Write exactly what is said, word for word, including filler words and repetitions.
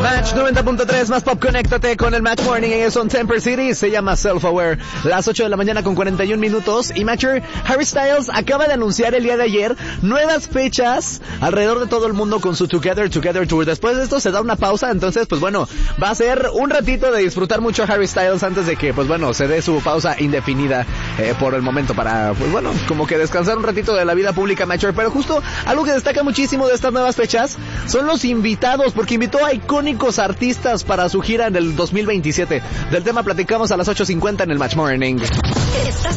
Match noventa punto tres, más pop, conéctate con el Match Morning. Ellos son Temper City, se llama Self Aware. Las ocho de la mañana con cuarenta y un minutos. Y Matcher, Harry Styles acaba de anunciar el día de ayer nuevas fechas alrededor de todo el mundo con su Together Together Tour. Después de esto se da una pausa, entonces pues bueno, va a ser un ratito de disfrutar mucho a Harry Styles antes de que pues bueno, se dé su pausa indefinida eh, por el momento para pues bueno, como que descansar un ratito de la vida pública, Matcher. Pero justo algo que destaca muchísimo de estas nuevas fechas son los invitados, porque invitó a icónicos artistas para su gira en el dos mil veintisiete. Del tema platicamos a las ocho cincuenta en el Match Morning.